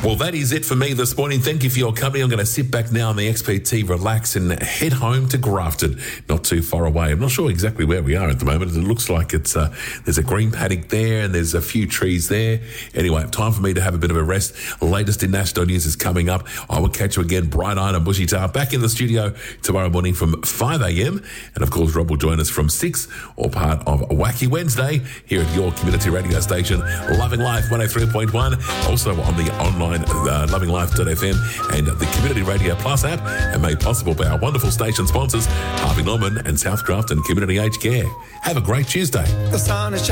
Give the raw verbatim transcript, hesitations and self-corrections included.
Well, that is it for me this morning. Thank you for your company. I'm going to sit back now on the X P T, relax, and head home to Grafton, not too far away. I'm not sure exactly where we are at the moment. It looks like it's uh, there's a green paddock there and there's a few trees there. Anyway, time for me to have a bit of a rest. The latest in national news is coming up. I will catch you again, bright-eyed and bushy-tailed, back in the studio tomorrow morning from five a.m. And, of course, Rob will join us from six, or part of Wacky Wednesday here at your community radio station, Loving Life one oh three point one. Also on the online uh, loving life dot f m and the Community Radio Plus app, and made possible by our wonderful station sponsors, Harvey Norman and South Grafton Community Aged Care. Have a great Tuesday. The sun is shining.